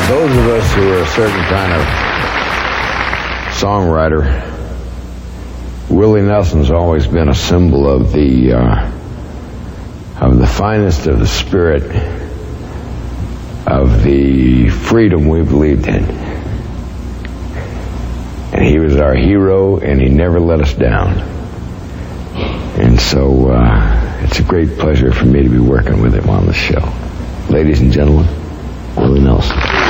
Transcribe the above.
Those of us who are a certain kind of songwriter, Willie Nelson's always been a symbol of the finest of the spirit, of the freedom we believed in. And he was our hero, and he never let us down. And so it's a great pleasure for me to be working with him on the show. Ladies and gentlemen, Willie Nelson.